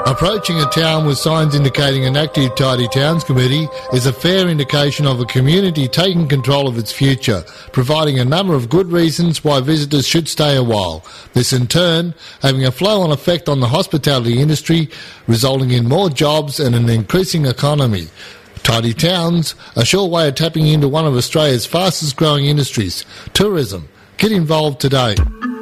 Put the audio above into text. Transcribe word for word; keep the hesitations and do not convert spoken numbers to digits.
Approaching a town with signs indicating an active Tidy Towns committee is a fair indication of a community taking control of its future, providing a number of good reasons why visitors should stay a while. This in turn having a flow-on effect on the hospitality industry, resulting in more jobs and an increasing economy. Tidy Towns, a sure way of tapping into one of Australia's fastest growing industries, tourism. Get involved today.